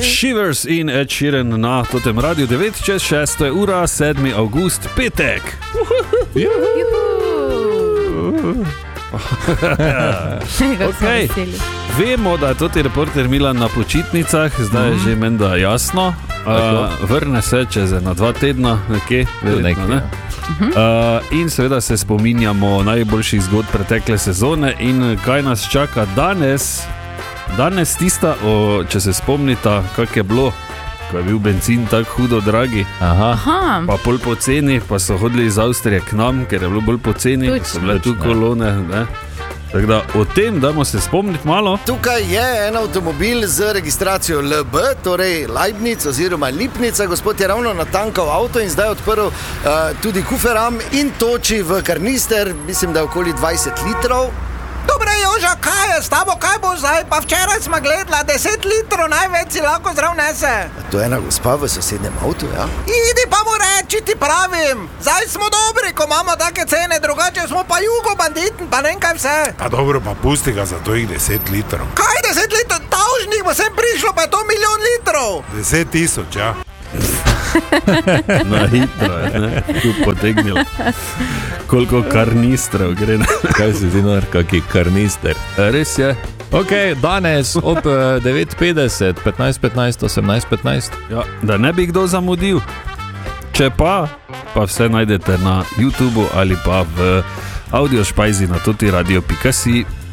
Shivers in Ed Sheeran na totem radiju 9:06 ura, 7. avgust, petek. Okay. Vemo, da je toti reporter Milan na počitnicah, zdaj je že menda jasno. Vrne se čez 2 tedna, nekje, verjetno, ne? In seveda se spominjamo najboljših zgodb pretekle sezone in kaj nas čaka danes. Danes tista, če se spomnita, kak je bilo, ko je bil bencin tako hudo dragi, pa pol poceni, pa so hodili iz Avstrije k nam, ker je bilo bolj poceni, so bile tu kolone, ne? Tako da o tem damo se spomniti malo. Tukaj je en avtomobil z registracijo LB, torej Leibnic oziroma Lipnica. Gospod je ravno natankal avto in zdaj odprl tudi kuferam in toči v karnister, mislim, da je okoli 20 litrov. Dobre, Joža, kaj je s tabo, kaj bo zdaj? Pa včeraj smo gledala, 10 litrov največ si lahko zdrav nese. To je ena gospa v sosednjem avtu, ja? Idi pa mu reči, ti pravim. Zdaj smo dobri, ko imamo take cene, drugače smo pa jugo banditni, pa ne kaj vse. A dobro, pa pusti ga za tojih 10 litrov. Kaj 10 litrov? Tavžnih bo sem prišlo, pa je to 1 milijon litrov. 10 000, ja. Na hitro je, ne? Tu potegnilo. Koliko karnistrov gre. Kaj si ti nar, kaki karnister? Res je. Ok, danes ob 9:50, 15:15, 18:15. Ja, da ne bi kdo zamudil. Če pa vse najdete na YouTubeu ali pa v audio špajzi na totiradio.si.